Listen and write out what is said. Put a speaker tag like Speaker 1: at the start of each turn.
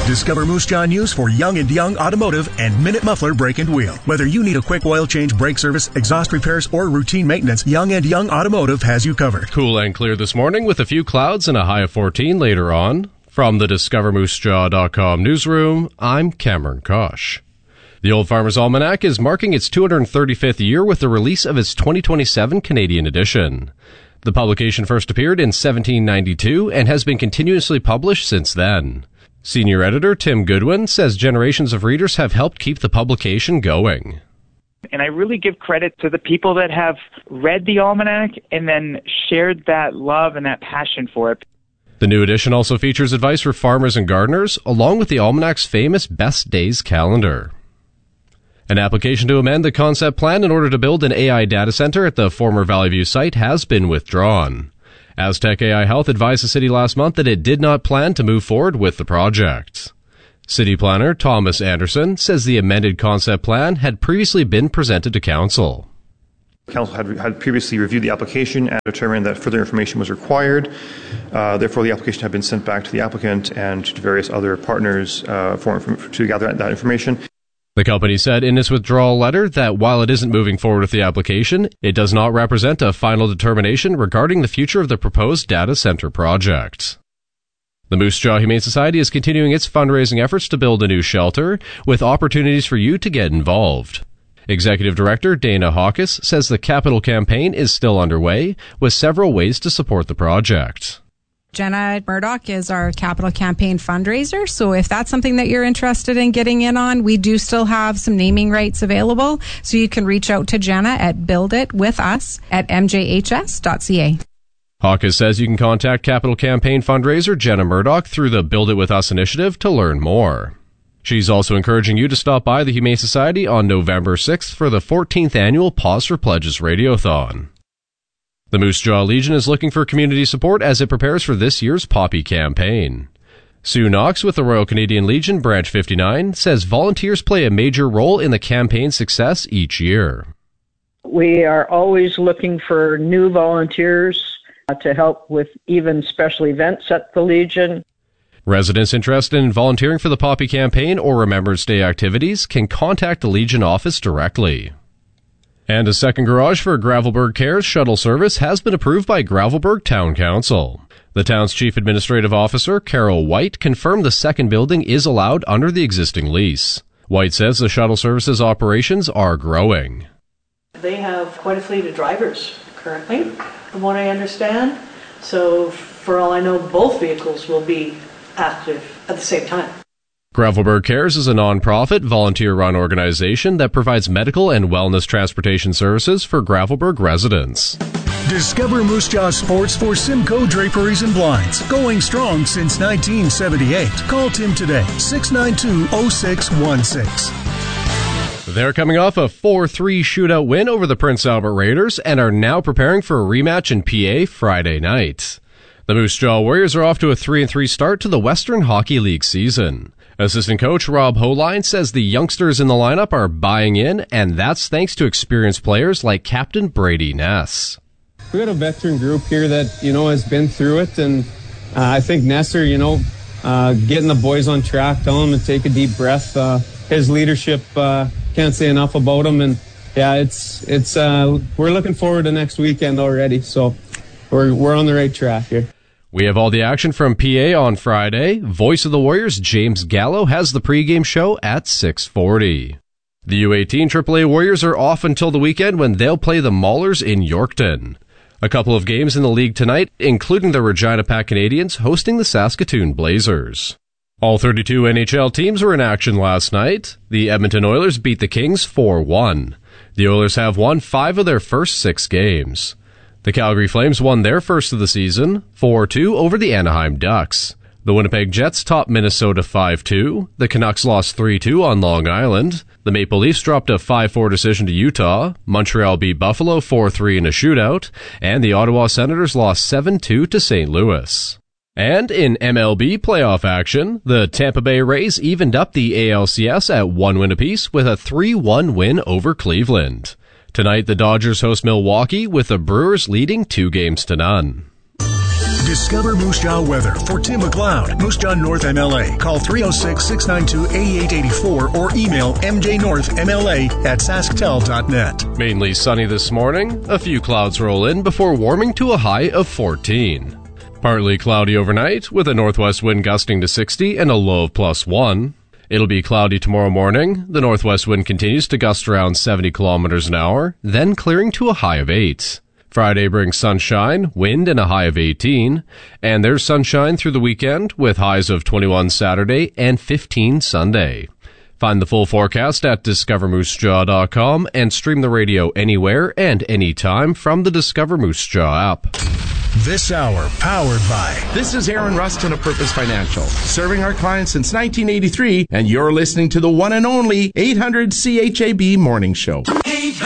Speaker 1: Discover Moose Jaw News for Young and Young Automotive and Minute Muffler Brake and Wheel. Whether you need a quick oil change, brake service, exhaust repairs, or routine maintenance, Young and Young Automotive has you covered.
Speaker 2: Cool and clear this morning with a few clouds and a high of 14 later on. From the DiscoverMooseJaw.com newsroom, I'm Cameron Kosh. The Old Farmer's Almanac is marking its 235th year with the release of its 2027 Canadian edition. The publication first appeared in 1792 and has been continuously published since then. Senior editor Tim Goodwin says generations of readers have helped keep the publication going.
Speaker 3: And I really give credit to the people that have read the Almanac and then shared that love and that passion for it.
Speaker 2: The new edition also features advice for farmers and gardeners, along with the Almanac's famous Best Days calendar. An application to amend the concept plan in order to build an AI data center at the former Valley View site has been withdrawn. Aztec AI Health advised the city last month that it did not plan to move forward with the project. City planner Thomas Anderson says the amended concept plan had previously been presented to council.
Speaker 4: Council had previously reviewed the application and determined that further information was required. Therefore, the application had been sent back to the applicant and to various other partners to gather that information.
Speaker 2: The company said in its withdrawal letter that while it isn't moving forward with the application, it does not represent a final determination regarding the future of the proposed data center project. The Moose Jaw Humane Society is continuing its fundraising efforts to build a new shelter, with opportunities for you to get involved. Executive Director Dana Hawkes says the capital campaign is still underway, with several ways to support the project.
Speaker 5: Jenna Murdoch is our capital campaign fundraiser, so if that's something that you're interested in getting in on, we do still have some naming rights available, so you can reach out to Jenna at builditwithus@mjhs.ca.
Speaker 2: Hawkes says you can contact capital campaign fundraiser Jenna Murdoch through the Build It With Us initiative to learn more. She's also encouraging you to stop by the Humane Society on November 6th for the 14th annual Pause for Pledges Radiothon. The Moose Jaw Legion is looking for community support as it prepares for this year's Poppy campaign. Sue Knox with the Royal Canadian Legion Branch 59 says volunteers play a major role in the campaign's success each year.
Speaker 6: We are always looking for new volunteers to help with even special events at the Legion.
Speaker 2: Residents interested in volunteering for the Poppy campaign or Remembrance Day activities can contact the Legion office directly. And a second garage for Gravelbourg Cares shuttle service has been approved by Gravelbourg Town Council. The town's chief administrative officer, Carol White, confirmed the second building is allowed under the existing lease. White says the shuttle service's operations are growing.
Speaker 7: They have quite a fleet of drivers currently, from what I understand. So for all I know, both vehicles will be active at the same time.
Speaker 2: Gravelbourg Cares is a non-profit, volunteer-run organization that provides medical and wellness transportation services for Gravelbourg residents.
Speaker 1: Discover Moose Jaw Sports for Simcoe Draperies and Blinds. Going strong since 1978. Call Tim today, 692-0616.
Speaker 2: They're coming off a 4-3 shootout win over the Prince Albert Raiders and are now preparing for a rematch in PA Friday night. The Moose Jaw Warriors are off to a 3-3 start to the Western Hockey League season. Assistant coach Rob Holine says the youngsters in the lineup are buying in, and that's thanks to experienced players like Captain Brady Ness.
Speaker 8: We got a veteran group here that, has been through it, and I think Nesser, getting the boys on track, telling them to take a deep breath. His leadership, can't say enough about him, and yeah, we're looking forward to next weekend already, so we're on the right track here.
Speaker 2: We have all the action from PA on Friday. Voice of the Warriors, James Gallo, has the pregame show at 6:40. The U18 AAA Warriors are off until the weekend when they'll play the Maulers in Yorkton. A couple of games in the league tonight, including the Regina Pack Canadians hosting the Saskatoon Blazers. All 32 NHL teams were in action last night. The Edmonton Oilers beat the Kings 4-1. The Oilers have won 5 of their first 6 games. The Calgary Flames won their first of the season, 4-2 over the Anaheim Ducks. The Winnipeg Jets topped Minnesota 5-2. The Canucks lost 3-2 on Long Island. The Maple Leafs dropped a 5-4 decision to Utah. Montreal beat Buffalo 4-3 in a shootout. And the Ottawa Senators lost 7-2 to St. Louis. And in MLB playoff action, the Tampa Bay Rays evened up the ALCS at 1 win apiece with a 3-1 win over Cleveland. Tonight, the Dodgers host Milwaukee with the Brewers leading 2-0.
Speaker 1: Discover Moose Jaw weather for Tim McLeod, Moose Jaw North MLA. Call 306-692-8884 or email mjnorthmla@sasktel.net.
Speaker 2: Mainly sunny this morning. A few clouds roll in before warming to a high of 14. Partly cloudy overnight with a northwest wind gusting to 60 and a low of +1. It'll be cloudy tomorrow morning. The northwest wind continues to gust around 70 kilometers an hour, then clearing to a high of 8. Friday brings sunshine, wind, and a high of 18. And there's sunshine through the weekend with highs of 21 Saturday and 15 Sunday. Find the full forecast at discovermoosejaw.com and stream the radio anywhere and anytime from the Discover Moose Jaw app.
Speaker 1: This hour powered by...
Speaker 9: This is Aaron Rustin of Purpose Financial, serving our clients since 1983, and you're listening to the one and only 800 CHAB Morning Show.